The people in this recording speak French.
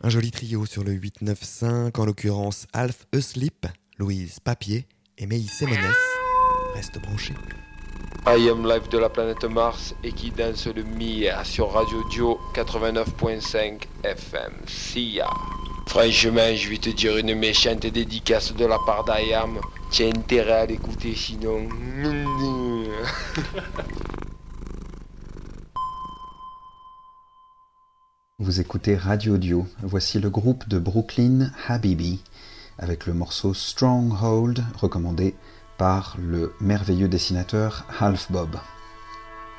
Un joli trio sur le 8-9-5, en l'occurrence Alf Eslip, Louise Papier et Meï Semonès. Reste branché. I Am Live de la planète Mars et qui danse le Mia sur Radio Dio 89.5 FM. Sia. Franchement, je vais te dire une méchante dédicace de la part d'I Am. Tu as intérêt à l'écouter sinon. Vous écoutez Radio Dio. Voici le groupe de Brooklyn Habibi avec le morceau Stronghold recommandé par le merveilleux dessinateur Half Bob.